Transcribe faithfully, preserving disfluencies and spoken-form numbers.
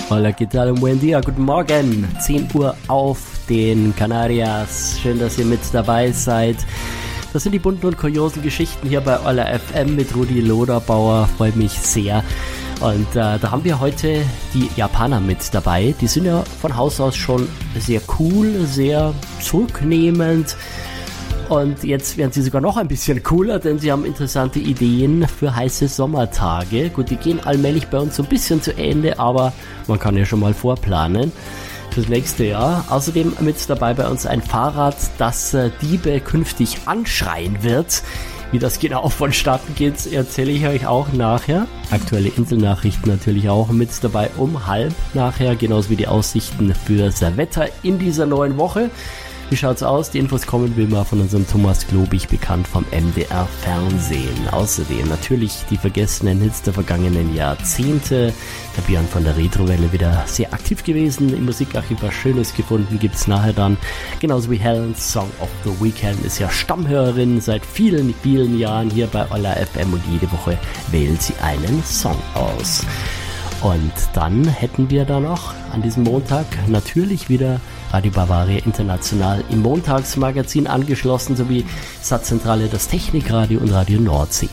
Hola, ¿qué tal? Buen día, guten Morgen. zehn Uhr auf den Canarias. Schön, dass ihr mit dabei seid. Das sind die bunten und kuriosen Geschichten hier bei Hola F M mit Rudi Loderbauer. Freut mich sehr. Und äh, da haben wir heute die Japaner mit dabei. Die sind ja von Haus aus schon sehr cool, sehr zurücknehmend. Und jetzt werden sie sogar noch ein bisschen cooler, denn sie haben interessante Ideen für heiße Sommertage. Gut, die gehen allmählich bei uns so ein bisschen zu Ende, aber man kann ja schon mal vorplanen fürs nächste Jahr. Außerdem mit dabei bei uns ein Fahrrad, das äh, Diebe künftig anschreien wird. Wie das genau vonstatten geht, erzähle ich euch auch nachher. Aktuelle Inselnachrichten natürlich auch mit dabei um halb nachher, genauso wie die Aussichten für das Wetter in dieser neuen Woche. Wie schaut's aus? Die Infos kommen wie immer von unserem Thomas Globig, bekannt vom M D R Fernsehen. Außerdem natürlich die vergessenen Hits der vergangenen Jahrzehnte. Der Björn von der Retrowelle wieder sehr aktiv gewesen. Im Musikarchiv was Schönes gefunden, gibt's nachher dann. Genauso wie Helen's Song of the Weekend ist ja Stammhörerin seit vielen, vielen Jahren hier bei Hola F M und jede Woche wählt sie einen Song aus. Und dann hätten wir da noch an diesem Montag natürlich wieder Radio Bavaria International im Montagsmagazin angeschlossen, sowie Satzzentrale, das Technikradio und Radio Nordsee